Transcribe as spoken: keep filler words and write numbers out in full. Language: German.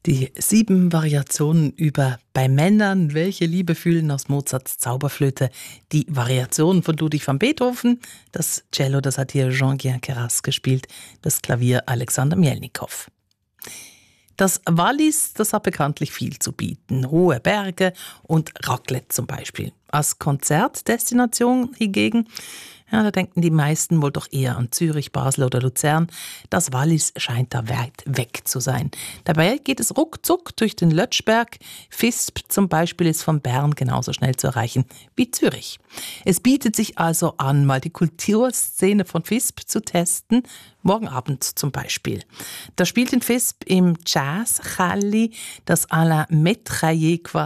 Die sieben Variationen über Bei Männern, welche Liebe fühlen aus Mozarts Zauberflöte, die Variationen von Ludwig van Beethoven, das Cello, das hat hier Jean-Guillain Queyras gespielt, das Klavier Alexander Mielnikow. Das Wallis, das hat bekanntlich viel zu bieten. Hohe Berge und Raclette zum Beispiel. Als Konzertdestination hingegen, ja, da denken die meisten wohl doch eher an Zürich, Basel oder Luzern. Das Wallis scheint da weit weg zu sein. Dabei geht es ruckzuck durch den Lötschberg. Visp zum Beispiel ist von Bern genauso schnell zu erreichen wie Zürich. Es bietet sich also an, mal die Kulturszene von Visp zu testen. Morgen Abend zum Beispiel. Da spielt in Visp im Jazz Challi das Alain Metraillé